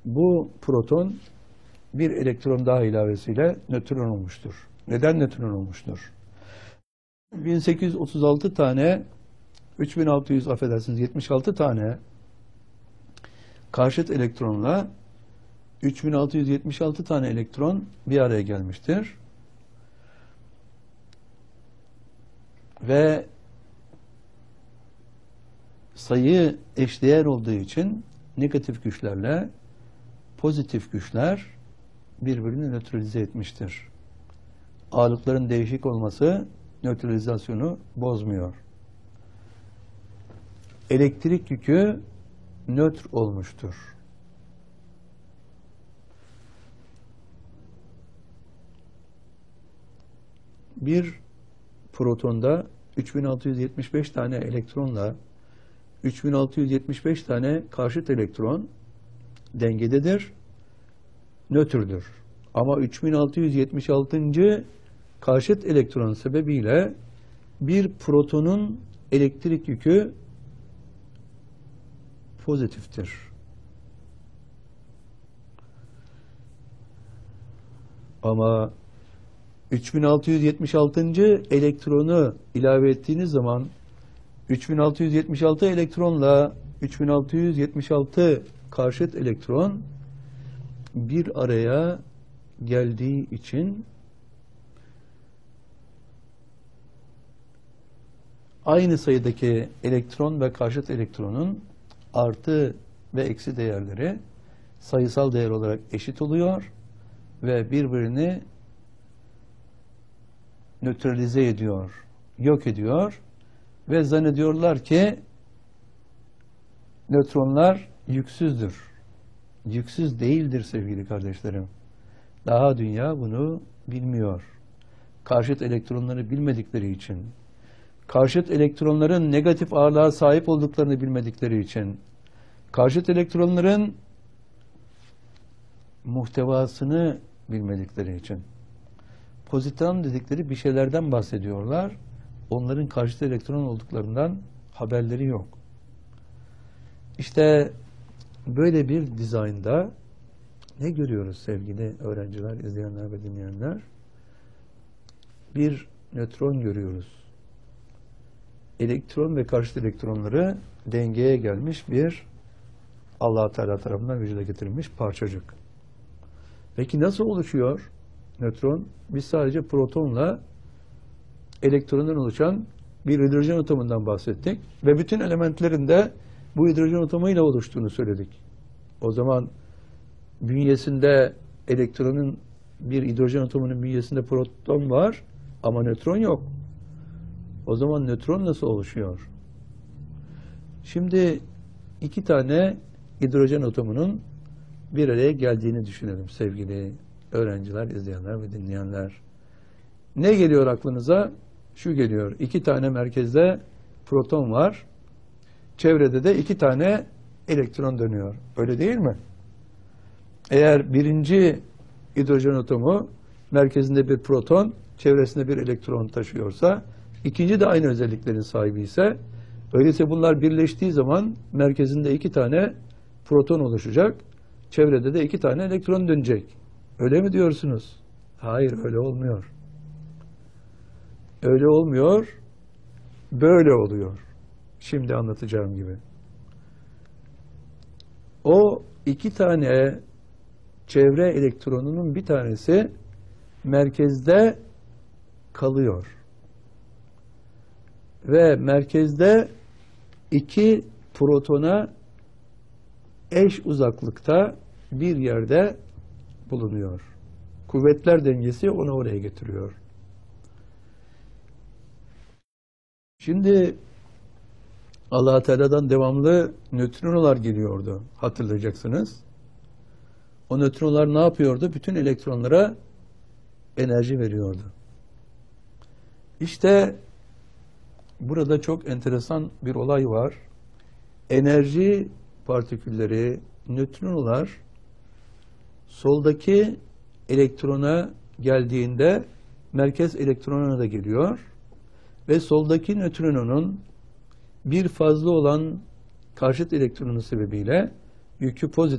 Bu proton bir elektron daha ilavesiyle nötron olmuştur. Neden nötron olmuştur? 1836 tane 7676 tane karşıt elektronla 3676 tane elektron bir araya gelmiştir. Ve sayı eşdeğer olduğu için negatif güçlerle pozitif güçler birbirini nötralize etmiştir. Ağırlıkların değişik olması nötralizasyonu bozmuyor. Elektrik yükü nötr olmuştur. Bir protonda 3675 tane elektronla 3675 tane karşıt elektron dengededir, nötrdür. Ama 3676. karşıt elektron sebebiyle bir protonun elektrik yükü pozitiftir. Ama 3676. elektronu ilave ettiğiniz zaman 3676 elektronla 3676 karşıt elektron bir araya geldiği için aynı sayıdaki elektron ve karşıt elektronun artı ve eksi değerleri sayısal değer olarak eşit oluyor ve birbirini nötralize ediyor, yok ediyor ve zannediyorlar ki nötronlar yüksüzdür. Yüksüz değildir sevgili kardeşlerim. Daha dünya bunu bilmiyor. Karşıt elektronları bilmedikleri için, karşıt elektronların negatif ağırlığa sahip olduklarını bilmedikleri için, karşıt elektronların muhtevasını bilmedikleri için, pozitron dedikleri bir şeylerden bahsediyorlar. Onların karşıt elektron olduklarından haberleri yok. İşte böyle bir dizaynda ne görüyoruz sevgili öğrenciler, izleyenler ve dinleyenler? Bir nötron görüyoruz. Elektron ve karşıt elektronları dengeye gelmiş bir Allah-u Teala tarafından vücuda getirilmiş parçacık. Peki nasıl oluşuyor nötron? Biz sadece protonla elektrondan oluşan bir hidrojen atomundan bahsettik ve bütün elementlerin de bu hidrojen atomuyla oluştuğunu söyledik. O zaman bünyesinde elektronun bir hidrojen atomunun bünyesinde proton var ama nötron yok. O zaman nötron nasıl oluşuyor? Şimdi iki tane hidrojen atomunun bir araya geldiğini düşünelim sevgili öğrenciler, izleyenler ve dinleyenler. Ne geliyor aklınıza? Şu geliyor. İki tane merkezde proton var. Çevrede de iki tane elektron dönüyor. Öyle değil mi? Eğer birinci hidrojen atomu merkezinde bir proton, çevresinde bir elektron taşıyorsa, ikinci de aynı özelliklerin sahibi ise, öyleyse bunlar birleştiği zaman merkezinde iki tane proton oluşacak, çevrede de iki tane elektron dönecek. Öyle mi diyorsunuz? Hayır, öyle olmuyor. Öyle olmuyor, böyle oluyor. Şimdi anlatacağım gibi. O iki tane çevre elektronunun bir tanesi merkezde kalıyor. Ve merkezde iki protona eş uzaklıkta bir yerde bulunuyor. Kuvvetler dengesi onu oraya getiriyor. Şimdi Allah-u Teala'dan devamlı nötrinolar geliyordu. Hatırlayacaksınız. O nötrinolar ne yapıyordu? Bütün elektronlara enerji veriyordu. İşte burada çok enteresan bir olay var. Enerji partikülleri, nötrinolar soldaki elektrona geldiğinde merkez elektronuna da geliyor ve soldaki nötronun bir fazla olan karşıt elektronu sebebiyle yükü pozitif